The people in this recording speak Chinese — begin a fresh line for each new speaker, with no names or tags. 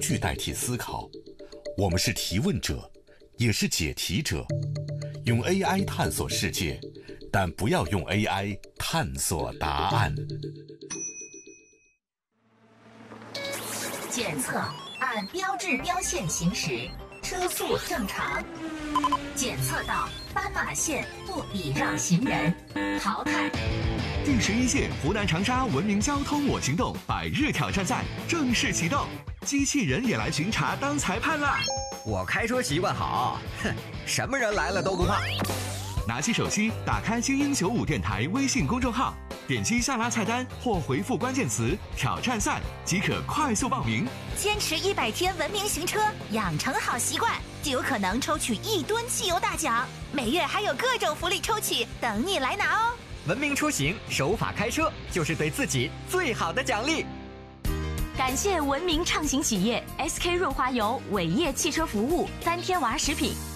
具代替思考，我们是提问者，也是解题者。用 AI 探索世界，但不要用 AI 探索答案。
检测按标志标线行驶，车速正常。检测到斑马线不礼让行人，淘汰。
第11届湖南长沙文明交通我行动100日挑战赛正式启动，机器人也来巡查当裁判啦！
我开车习惯好，哼，什么人来了都不怕。
拿起手机，打开精英95电台微信公众号，点击下拉菜单或回复关键词“挑战赛”即可快速报名。
坚持100天文明行车，养成好习惯，就有可能抽取1吨汽油大奖。每月还有各种福利抽取等你来拿哦！
文明出行，守法开车，就是对自己最好的奖励。
感谢文明畅行企业 SK 润滑油、伟业汽车服务、3天娃食品。